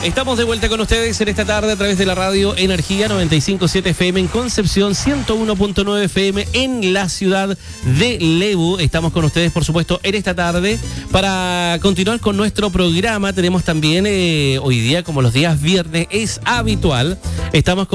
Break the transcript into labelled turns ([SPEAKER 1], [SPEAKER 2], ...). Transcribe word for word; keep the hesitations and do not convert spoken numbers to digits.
[SPEAKER 1] Estamos de vuelta con ustedes en esta tarde a través de la radio Energía noventa y cinco punto siete F M en Concepción, ciento uno punto nueve F M en la ciudad de Lebu. Estamos con ustedes, por supuesto, en esta tarde para continuar con nuestro programa. Tenemos también eh, hoy día, como los días viernes es habitual, estamos con